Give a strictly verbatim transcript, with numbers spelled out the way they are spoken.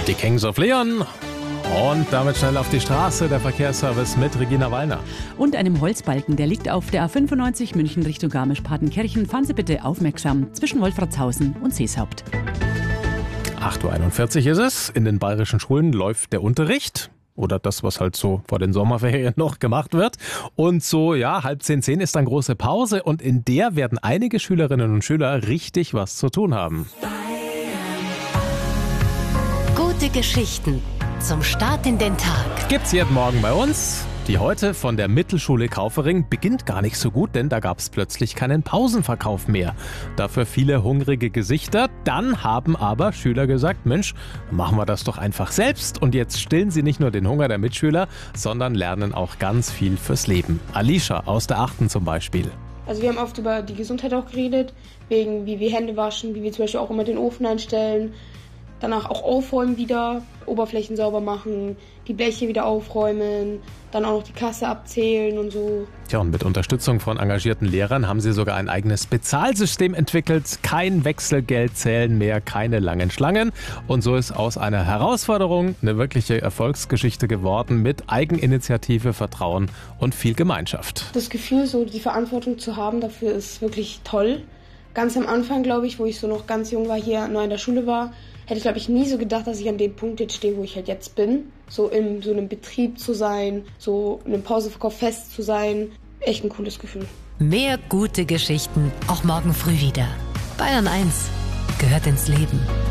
Die Kings of Leon. Und damit schnell auf die Straße, der Verkehrsservice mit Regina Wallner. Und einem Holzbalken, der liegt auf der A fünfundneunzig München Richtung Garmisch-Partenkirchen. Fahren Sie bitte aufmerksam zwischen Wolfratshausen und Seeshaupt. acht Uhr einundvierzig ist es. In den bayerischen Schulen läuft der Unterricht. Oder das, was halt so vor den Sommerferien noch gemacht wird. Und so, ja, halb zehn, zehn ist dann große Pause. Und in der werden einige Schülerinnen und Schüler richtig was zu tun haben. Gute Geschichten zum Start in den Tag. Gibt's jeden Morgen bei uns. Die heute von der Mittelschule Kaufering beginnt gar nicht so gut, denn da gab's plötzlich keinen Pausenverkauf mehr. Dafür viele hungrige Gesichter. Dann haben aber Schüler gesagt, Mensch, machen wir das doch einfach selbst. Und jetzt stillen sie nicht nur den Hunger der Mitschüler, sondern lernen auch ganz viel fürs Leben. Alicia aus der achten zum Beispiel. Also wir haben oft über die Gesundheit auch geredet, wegen wie wir Hände waschen, wie wir zum Beispiel auch immer den Ofen einstellen. Danach auch aufräumen wieder, Oberflächen sauber machen, die Bleche wieder aufräumen, dann auch noch die Kasse abzählen und so. Tja, und mit Unterstützung von engagierten Lehrern haben sie sogar ein eigenes Bezahlsystem entwickelt. Kein Wechselgeld zählen mehr, keine langen Schlangen. Und so ist aus einer Herausforderung eine wirkliche Erfolgsgeschichte geworden mit Eigeninitiative, Vertrauen und viel Gemeinschaft. Das Gefühl, so die Verantwortung zu haben, dafür ist wirklich toll. Ganz am Anfang, glaube ich, wo ich so noch ganz jung war, hier neu in der Schule war, hätte ich, glaube ich, nie so gedacht, dass ich an dem Punkt jetzt stehe, wo ich halt jetzt bin. So in so einem Betrieb zu sein, so in einem Pausenverkauf fest zu sein. Echt ein cooles Gefühl. Mehr gute Geschichten auch morgen früh wieder. Bayern eins gehört ins Leben.